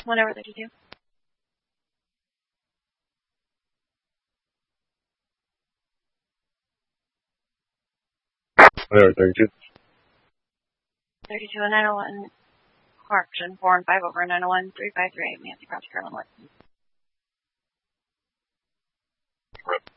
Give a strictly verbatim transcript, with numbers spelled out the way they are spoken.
one over thirty-two. one over thirty-two. thirty-two and nine oh one. Correction, four and five over nine oh one, three five three eight, Nancy Cross, Carolyn Wood.